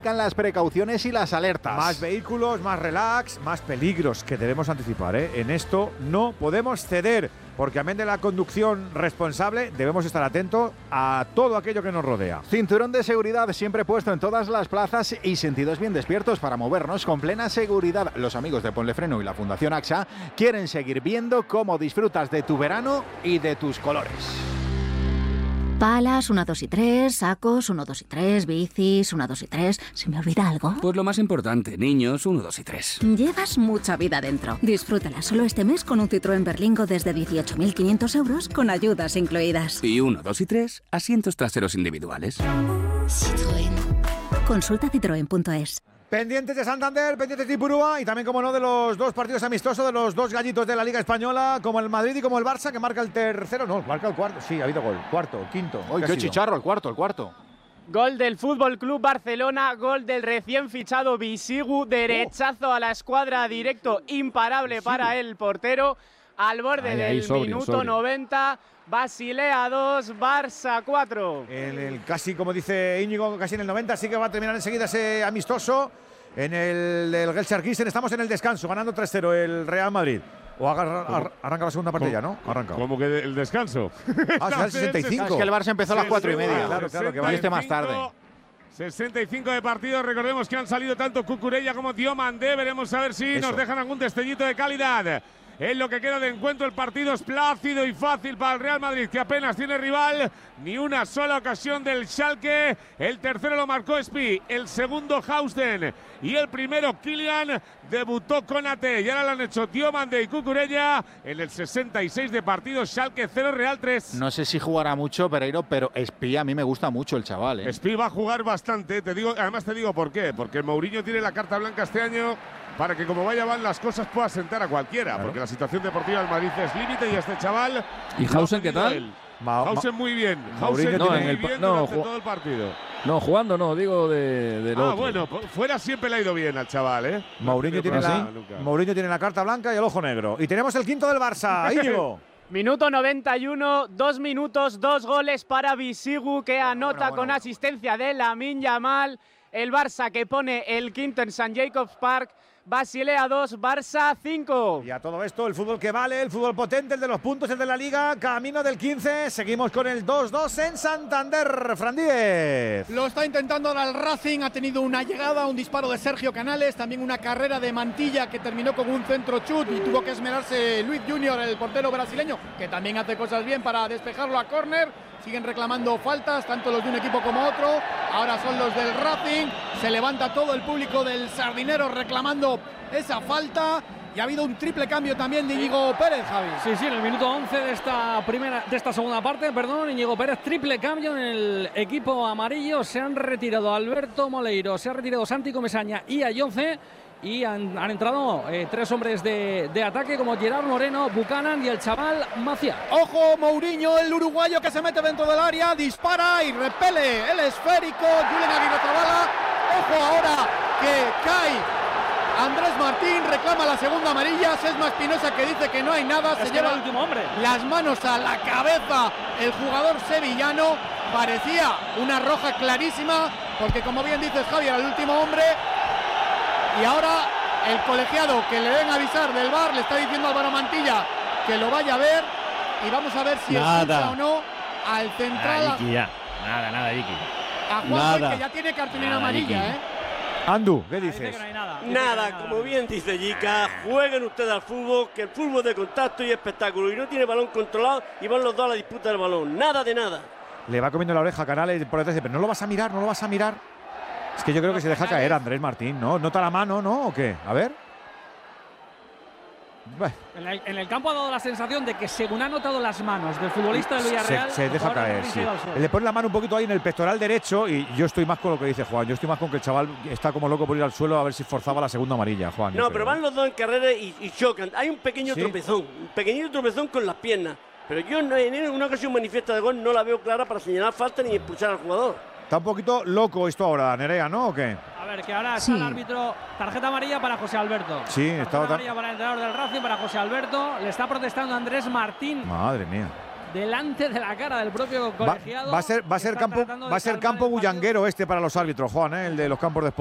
las precauciones y las alertas. Más vehículos, más relax, más peligros que debemos anticipar, ¿eh? En esto no podemos ceder, porque amén de la conducción responsable, debemos estar atentos a todo aquello que nos rodea. Cinturón de seguridad siempre puesto en todas las plazas y sentidos bien despiertos para movernos con plena seguridad. Los amigos de Ponle Freno y la Fundación AXA quieren seguir viendo cómo disfrutas de tu verano y de tus colores. Palas, 1, 2 y 3, sacos, 1, 2 y 3, bicis, 1, 2 y 3. ¿Se me olvida algo? Pues lo más importante, niños, 1, 2 y 3. Llevas mucha vida dentro. Disfrútala solo este mes con un Citroën Berlingo desde 18.500 euros con ayudas incluidas. Y 1, 2 y 3, asientos traseros individuales. Citroën. Consulta citroen.es. Pendientes de Santander, pendientes de Ipurúa y también, como no, de los dos partidos amistosos de los dos gallitos de la Liga Española, como el Madrid y como el Barça, que marca el tercero, no, marca el cuarto, sí, ha habido gol, cuarto, quinto. ¡Uy, qué chicharro! El cuarto. Gol del Fútbol Club Barcelona, gol del recién fichado Bisigu, derechazo a la escuadra, directo imparable para el portero, al borde del minuto 90. Basilea 2, Barça 4. El casi, como dice Íñigo, casi en el 90, así que va a terminar enseguida ese amistoso en el Gelsenkirchen. Estamos en el descanso, ganando 3-0 el Real Madrid. O arranca la segunda parte ya, ¿no? Arranca. ¿Cómo que el descanso? Será el 65. Es que el Barça empezó a las 4:30. Claro, que va a más tarde. 65 de partido, recordemos que han salido tanto Cucurella como Diomandé. Veremos a ver si nos dejan algún destellito de calidad. En lo que queda de encuentro, el partido es plácido y fácil para el Real Madrid, que apenas tiene rival, ni una sola ocasión del Schalke. El tercero lo marcó Spi, el segundo Hausten y el primero Kylian. Debutó Konate y ahora lo han hecho Diomandé y Cucurella. En el 66 de partido, Schalke 0, Real 3. No sé si jugará mucho, Pereiro, pero Spi a mí me gusta mucho el chaval, ¿eh? Spi va a jugar bastante, además te digo por qué, porque Mourinho tiene la carta blanca este año para que, como vaya van las cosas, pueda sentar a cualquiera, porque la situación deportiva del Madrid es límite y este chaval… ¿Y Hausen qué tal? Hausen muy bien. Hausen muy bien durante todo el partido. No, jugando no, digo de lo otro. Bueno, fuera siempre le ha ido bien al chaval, ¿eh? Mourinho tiene la carta blanca y el ojo negro. Y tenemos el quinto del Barça, Íñigo. Minuto 91, 2 minutos, 2 goles para Bisigu, que anota con asistencia de Lamine Yamal. El Barça que pone el quinto en St. Jacobs Park. Basilea 2, Barça 5. Y a todo esto, el fútbol que vale, el fútbol potente, el de los puntos, el de la Liga, camino del 15. Seguimos con el 2-2 en Santander. Fran Díez. Lo está intentando ahora el Racing, ha tenido una llegada, un disparo de Sergio Canales, también una carrera de Mantilla que terminó con un centro chut y tuvo que esmerarse Luis Junior, el portero brasileño, que también hace cosas bien para despejarlo a córner. Siguen reclamando faltas, tanto los de un equipo como otro. Ahora son los del Racing. Se levanta todo el público del Sardinero reclamando esa falta. Y ha habido un triple cambio también de Íñigo Pérez, Javi. Sí, en el minuto 11 de esta segunda parte, Íñigo Pérez, triple cambio en el equipo amarillo. Se han retirado Alberto Moleiro, se ha retirado Santi Comesaña y Ayonce. Y han entrado 3 hombres de ataque como Gerard Moreno, Buchanan y el chaval Maciá. Ojo, Mourinho, el uruguayo que se mete dentro del área, dispara y repele el esférico. Julen Aguirre-Zabala. Ojo ahora que cae Andrés Martín, reclama la segunda amarilla. Sesma Espinosa que dice que no hay nada. Se lleva el último hombre. Las manos a la cabeza el jugador sevillano. Parecía una roja clarísima porque, como bien dices, Javier, el último hombre. Y ahora el colegiado que le deben avisar del VAR le está diciendo a Álvaro Mantilla que lo vaya a ver. Y vamos a ver si expulsa o no al central. Nada, Vicky. A Juan, que ya tiene cartulina amarilla, ¿eh? Andu, ¿qué dices? Nada, como bien dice Jica, jueguen ustedes al fútbol, que el fútbol es de contacto y espectáculo. Y no tiene balón controlado y van los dos a la disputa del balón. Nada de nada. Le va comiendo la oreja a Canales por detrás, pero no lo vas a mirar. Es que yo creo que se deja caer Andrés Martín, ¿no? ¿Nota la mano, no? ¿O qué? A ver. En el campo ha dado la sensación de que, según ha notado las manos del futbolista del Villarreal, se deja caer, sí. Le pone la mano un poquito ahí en el pectoral derecho y yo estoy más con lo que dice Juan. Yo estoy más con que el chaval está como loco por ir al suelo a ver si forzaba la segunda amarilla, Juan. No, pero van los dos en carrera y chocan. Hay un pequeño tropezón con las piernas. Pero yo en una ocasión manifiesta de gol no la veo clara para señalar falta ni expulsar al jugador. Está un poquito loco esto ahora, Nerea, ¿no? ¿O qué? A ver, que ahora está el árbitro. Tarjeta amarilla para José Alberto. Sí, tarjeta amarilla para el entrenador del Racing, para José Alberto. Le está protestando Andrés Martín. Madre mía. delante de la cara del propio colegiado. Va a ser campo bullanguero este para los árbitros, Juan, el de los campos de